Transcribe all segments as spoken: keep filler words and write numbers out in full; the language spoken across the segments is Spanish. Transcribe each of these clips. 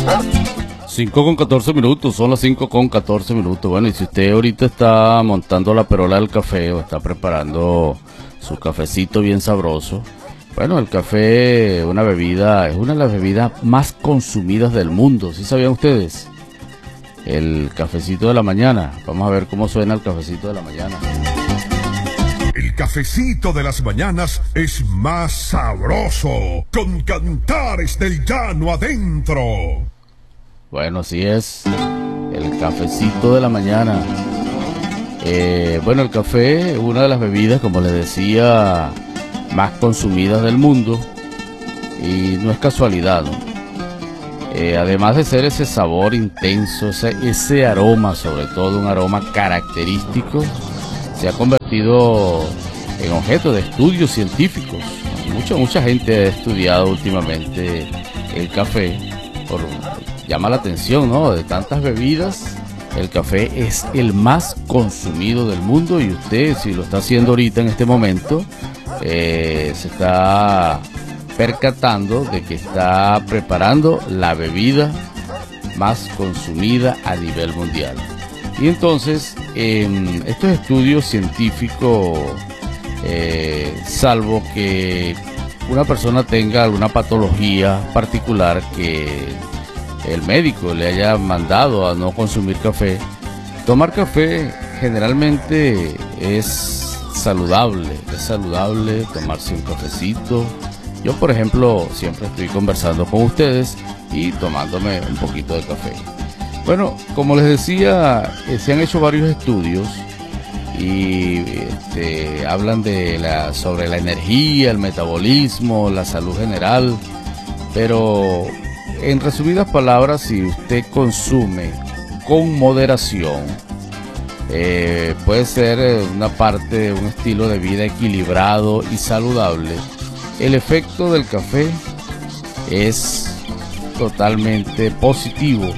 cinco con catorce minutos, son las cinco con catorce minutos. Bueno, y si usted ahorita está montando la perola del café o está preparando su cafecito bien sabroso, bueno, el café, una bebida, es una de las bebidas más consumidas del mundo. ¿Sí sabían ustedes? El cafecito de la mañana. Vamos a ver cómo suena el cafecito de la mañana. El cafecito de las mañanas es más sabroso, con cantares del llano adentro. Bueno, así es, el cafecito de la mañana. Eh, bueno, el café es una de las bebidas, como les decía, más consumidas del mundo, y no es casualidad, ¿no? Eh, además de ser ese sabor intenso, ese, ese aroma, sobre todo un aroma característico, se ha convertido en objeto de estudios científicos. Mucha, mucha gente ha estudiado últimamente el café por... Llama la atención, ¿no? De tantas bebidas, el café es el más consumido del mundo, y usted, si lo está haciendo ahorita en este momento, eh, se está percatando de que está preparando la bebida más consumida a nivel mundial. Y entonces, en estos estudios científicos, eh, salvo que una persona tenga alguna patología particular que el médico le haya mandado a no consumir café, tomar café generalmente es saludable, es saludable tomarse un cafecito. Yo, por ejemplo, siempre estoy conversando con ustedes y tomándome un poquito de café. Bueno, como les decía, eh, se han hecho varios estudios y este, hablan de la, sobre la energía, el metabolismo, la salud general, pero en resumidas palabras, si usted consume con moderación, eh, puede ser una parte de un estilo de vida equilibrado y saludable. El efecto del café es totalmente positivo.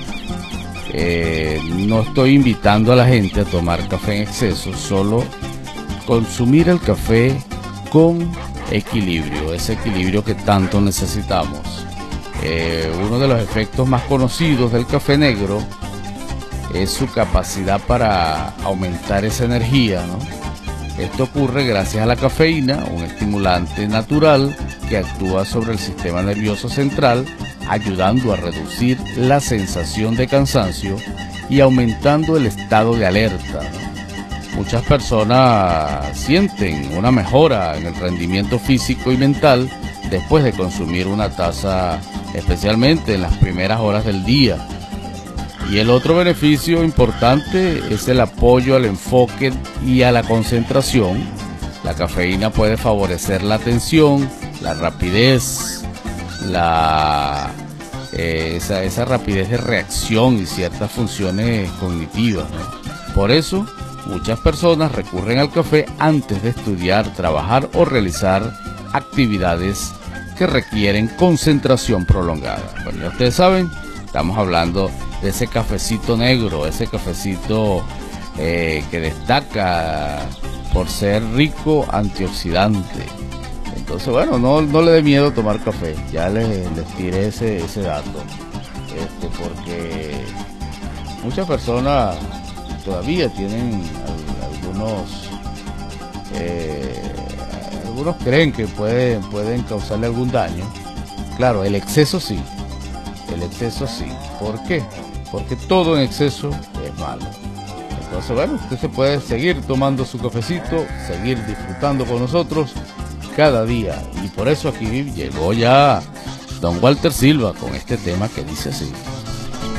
Eh, no estoy invitando a la gente a tomar café en exceso, solo consumir el café con equilibrio, ese equilibrio que tanto necesitamos. Eh, uno de los efectos más conocidos del café negro es su capacidad para aumentar esa energía, ¿no? Esto ocurre gracias a la cafeína, un estimulante natural que actúa sobre el sistema nervioso central, ayudando a reducir la sensación de cansancio y aumentando el estado de alerta, ¿no? Muchas personas sienten una mejora en el rendimiento físico y mental después de consumir una taza, especialmente en las primeras horas del día. Y el otro beneficio importante es el apoyo al enfoque y a la concentración. La cafeína puede favorecer la atención, la rapidez, la, eh, esa, esa rapidez de reacción y ciertas funciones cognitivas, ¿no? Por eso, muchas personas recurren al café antes de estudiar, trabajar o realizar actividades que requieren concentración prolongada. Bueno, ya ustedes saben, estamos hablando de ese cafecito negro, ese cafecito eh, que destaca por ser rico antioxidante. Entonces, bueno, no, no le dé miedo tomar café, ya les, les tiré ese, ese dato, este, porque muchas personas todavía tienen algunos... Eh, Algunos creen que pueden, pueden causarle algún daño. Claro, el exceso sí. El exceso sí. ¿Por qué? Porque todo en exceso es malo. Entonces, bueno, usted se puede seguir tomando su cafecito, seguir disfrutando con nosotros cada día. Y por eso aquí llegó ya don Walter Silva con este tema que dice así.